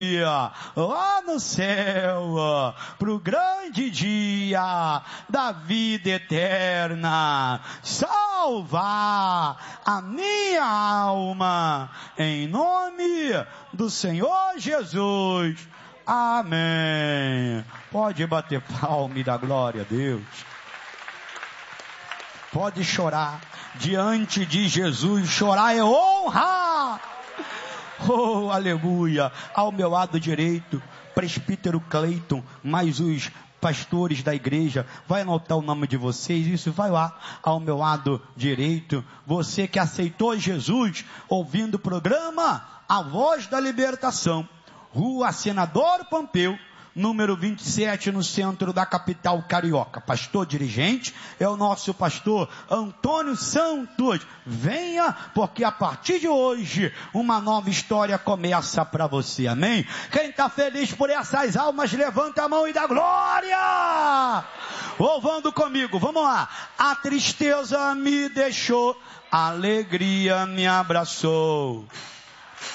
lá no céu, pro grande dia da vida eterna, salvar a minha alma, em nome do Senhor Jesus. Amém. Pode bater palma e dar glória a Deus. Pode chorar diante de Jesus. Chorar é honra. Oh, aleluia. Ao meu lado direito, presbítero Cleiton, mais os pastores da igreja. Vai anotar o nome de vocês. Isso, vai lá ao meu lado direito. Você que aceitou Jesus ouvindo o programa A Voz da Libertação, Rua Senador Pompeu, número 27, no centro da capital carioca. Pastor dirigente é o nosso pastor Antônio Santos. Venha, porque a partir de hoje uma nova história começa para você. Amém? Quem está feliz por essas almas, levanta a mão e dá glória. Louvando comigo, vamos lá. A tristeza me deixou, a alegria me abraçou.